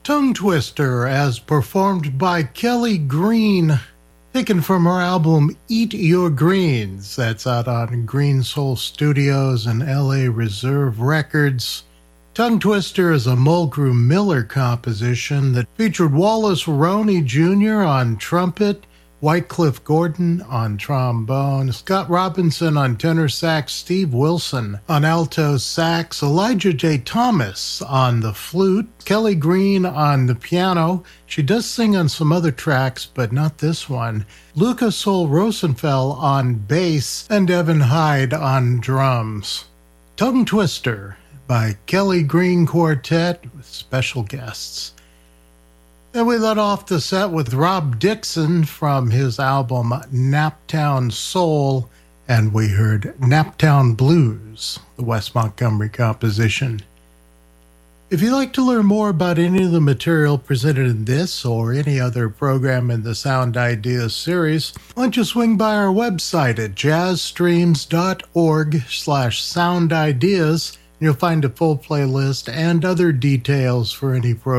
Tongue Twister as performed by Kelly Green, taken from her album Eat Your Greens. That's out on Green Soul Studios and LA Reserve Records. Tongue Twister is a Mulgrew Miller composition that featured Wallace Roney Jr. on trumpet, Wycliffe Gordon on trombone, Scott Robinson on tenor sax, Steve Wilson on alto sax, Elijah J. Thomas on the flute, Kelly Green on the piano. She does sing on some other tracks, but not this one. Lucas Sol Rosenfeld on bass, and Evan Hyde on drums. Tongue Twister by Kelly Green Quartet with special guests. And we let off the set with Rob Dixon from his album Naptown Soul, and we heard Naptown Blues, the Wes Montgomery composition. If you'd like to learn more about any of the material presented in this or any other program in the Sound Ideas series, why don't you swing by our website at jazzstreams.org/soundideas. You'll find a full playlist and other details for any program